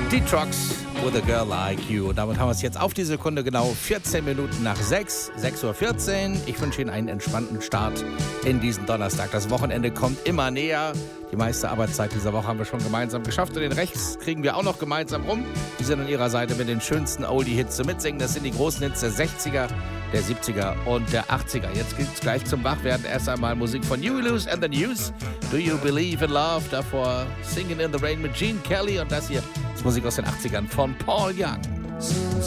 Die Trucks with a Girl Like You. Und damit haben wir es jetzt auf die Sekunde genau 14 Minuten nach 6, 6:14 Uhr. Ich wünsche Ihnen einen entspannten Start in diesen Donnerstag. Das Wochenende kommt immer näher. Die meiste Arbeitszeit dieser Woche haben wir schon gemeinsam geschafft. Und den Rest kriegen wir auch noch gemeinsam rum. Die sind an Ihrer Seite mit den schönsten Oldie-Hits zu mitsingen. Das sind die großen Hits der 60er, der 70er und der 80er. Jetzt geht es gleich zum Wachwerden. Erst einmal Musik von Huey Lewis and the News. Do You Believe in Love? Davor Singing in the Rain mit Gene Kelly. Und das hier ist Musik aus den 80ern von Paul Young.